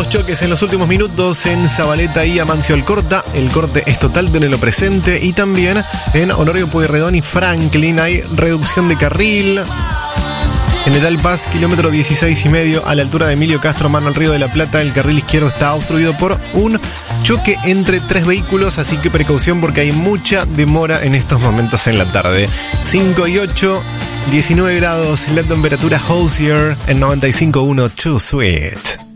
dos choques en los últimos minutos en Zabaleta y Amancio Alcorta. El corte es total, tenelo presente. Y también en Honorio Pueyrredón y Franklin hay reducción de carril. En Etal Paz, kilómetro 16,5, a la altura de Emilio Castro, mano al Río de la Plata, el carril izquierdo está obstruido por un choque entre 3 vehículos, así que precaución porque hay mucha demora en estos momentos en la tarde. 5 y 8, 19 grados, la temperatura holds here en 95.1 Too Sweet.